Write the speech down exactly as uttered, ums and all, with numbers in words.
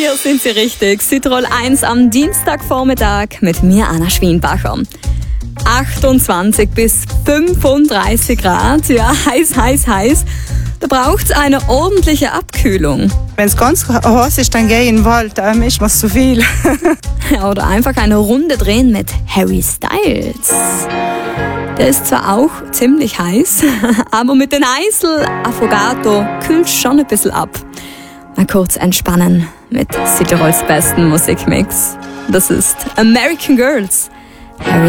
Hier sind Sie richtig. Südtirol eins am Dienstagvormittag mit mir, Anna Schwienbacher. achtundzwanzig bis fünfunddreißig Grad, ja, heiß, heiß, heiß. Da braucht es eine ordentliche Abkühlung. Wenn es ganz heiß ist, dann gehe ich in den Wald, da ist mir zu viel. Oder einfach eine Runde drehen mit Harry Styles. Der ist zwar auch ziemlich heiß, aber mit den Eisel Affogato kühlt schon ein bisschen ab. Mal kurz entspannen mit Südtirols besten Musikmix. Das ist American Girls. Harry